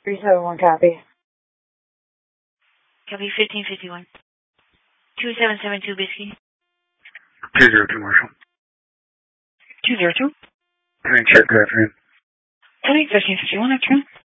371 copy. Copy 1551. 2772 Biscayne. 202 Marshall. 202. Turning check, good afternoon. Turning 1351 afternoon.